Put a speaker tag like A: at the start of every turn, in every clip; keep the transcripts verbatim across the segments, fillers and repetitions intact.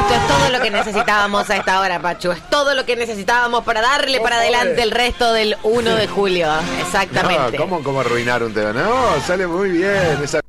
A: Esto es todo lo que necesitábamos a esta hora, Pachu. Es todo lo que necesitábamos para darle para adelante el resto del uno de julio. Exactamente.
B: No, ¿cómo, cómo arruinar un tema? No, sale muy bien esa...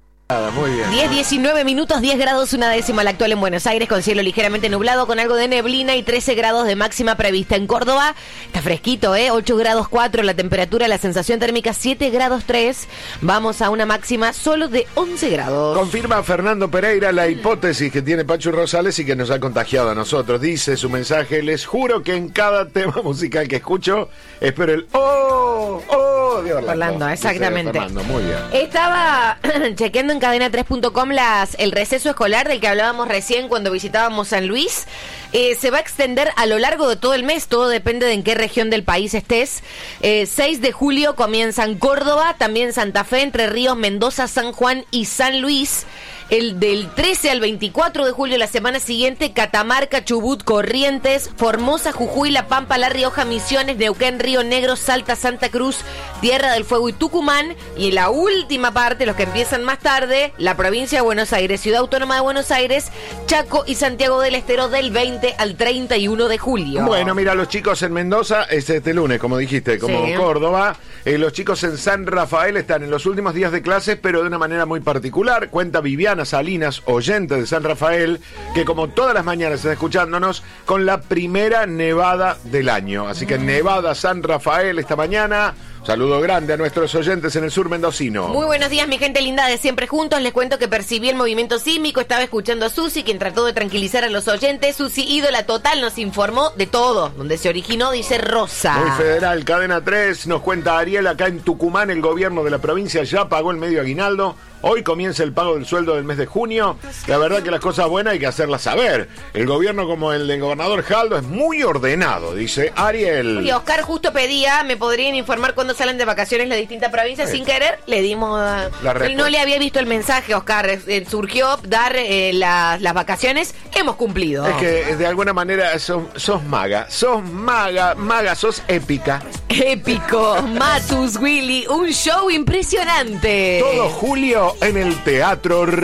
B: Muy bien.
A: diez, diecinueve minutos, diez grados, una décima la actual en Buenos Aires, con cielo ligeramente nublado, con algo de neblina y trece grados de máxima prevista. En Córdoba está fresquito, ¿eh? ocho grados cuatro la temperatura, la sensación térmica siete grados tres. Vamos a una máxima solo de once grados.
B: Confirma Fernando Pereira la hipótesis que tiene Pachu Rosales y que nos ha contagiado a nosotros. Dice su mensaje: les juro que en cada tema musical que escucho espero el oh, oh de Orlando.
A: Orlando, exactamente.
B: Dice Fernando, muy bien.
A: Estaba chequeando en cadena tres punto com las, el receso escolar del que hablábamos recién cuando visitábamos San Luis. Eh, se va a extender a lo largo de todo el mes, todo depende de en qué región del país estés. Eh, seis de julio comienzan Córdoba, también Santa Fe, Entre Ríos, Mendoza, San Juan y San Luis. El del trece al veinticuatro de julio, la semana siguiente, Catamarca, Chubut, Corrientes, Formosa, Jujuy, La Pampa, La Rioja, Misiones, Neuquén, Río Negro, Salta, Santa Cruz, Tierra del Fuego y Tucumán. Y en la última parte, los que empiezan más tarde, la provincia de Buenos Aires, Ciudad Autónoma de Buenos Aires, Chaco y Santiago del Estero, del veinte al treinta y uno de julio.
B: Bueno, mira, los chicos en Mendoza, es este lunes, como dijiste, como
A: Sí.
B: Córdoba. Eh, los chicos en San Rafael están en los últimos días de clases, pero de una manera muy particular. Cuenta Viviana Salinas, oyente de San Rafael, que como todas las mañanas está escuchándonos con la primera nevada del año. Así que Nevada San Rafael esta mañana. Saludo grande a nuestros oyentes en el sur mendocino.
A: Muy buenos días, mi gente linda de Siempre Juntos. Les cuento que percibí el movimiento sísmico. Estaba escuchando a Susi, quien trató de tranquilizar a los oyentes. Susi, ídola total, nos informó de todo. Donde se originó, dice Rosa.
B: Muy federal, cadena tres, nos cuenta Ariel, acá en Tucumán el gobierno de la provincia ya pagó el medio aguinaldo. Hoy comienza el pago del sueldo del mes de junio. La verdad que las cosas buenas hay que hacerlas saber. El gobierno, como el del gobernador Jaldo, es muy ordenado, dice Ariel.
A: Y Oscar justo pedía, me podrían informar cuándo salen de vacaciones las distintas provincias.
B: Sí.
A: Sin querer, le dimos...
B: La
A: Él
B: respuesta.
A: no le había visto el mensaje, Oscar. Eh, surgió dar eh, la- las vacaciones. Hemos cumplido.
B: Es que de alguna manera sos, sos maga, sos maga, maga, sos épica.
A: Épico. Matus, Willy, un show impresionante.
B: Todo julio en el Teatro